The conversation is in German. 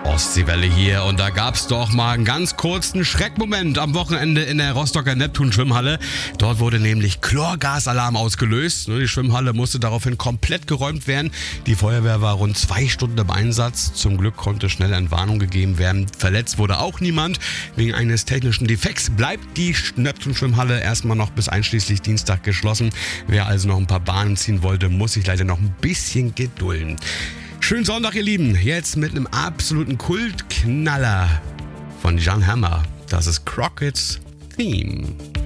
Ostseewelle hier und da gab's doch mal einen ganz kurzen Schreckmoment am Wochenende in der Rostocker Neptun-Schwimmhalle. Dort wurde nämlich Chlorgasalarm ausgelöst. Die Schwimmhalle musste daraufhin komplett geräumt werden. Die Feuerwehr war rund 2 Stunden im Einsatz. Zum Glück konnte schnell Entwarnung gegeben werden. Verletzt wurde auch niemand. Wegen eines technischen Defekts bleibt die Neptun-Schwimmhalle erstmal noch bis einschließlich Dienstag geschlossen. Wer also noch ein paar Bahnen ziehen wollte, muss sich leider noch ein bisschen gedulden. Schönen Sonntag, ihr Lieben. Jetzt mit einem absoluten Kultknaller von Jan Hammer. Das ist Crockett's Theme.